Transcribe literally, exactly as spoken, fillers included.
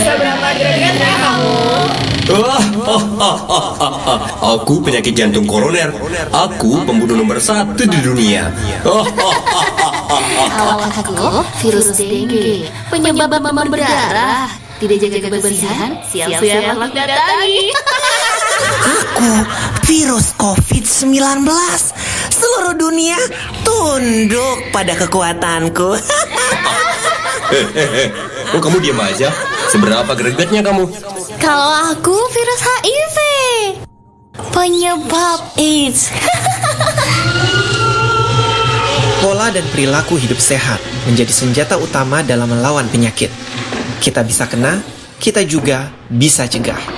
Seberapa gregetnya kamu? Oh, oh, oh, oh, oh, oh. Aku penyakit jantung koroner. Aku pembunuh nomor satu di dunia. Oh, oh, oh, oh, oh, oh. Kalau aku virus dengue, penyebab demam berdarah. Tidak jaga kebersihan, siap-siap malah datangi. Aku virus covid sembilan belas. Seluruh dunia tunduk pada kekuatanku. Hehehe. Oh, kamu diam aja. Seberapa gregetnya kamu? Kalau aku virus H I V, penyebab AIDS. Pola dan perilaku hidup sehat menjadi senjata utama dalam melawan penyakit. Kita bisa kena, kita juga bisa cegah.